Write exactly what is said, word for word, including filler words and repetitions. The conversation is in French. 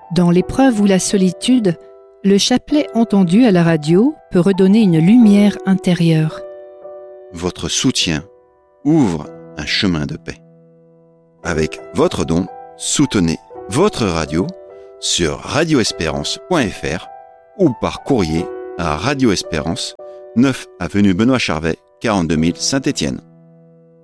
Dans l'épreuve ou la solitude, le chapelet entendu à la radio peut redonner une lumière intérieure. Votre soutien ouvre un chemin de paix. Avec votre don, soutenez votre radio sur radio espérance point f r ou par courrier à Radio Espérance, neuf avenue Benoît Charvet, quarante-deux mille Saint-Étienne.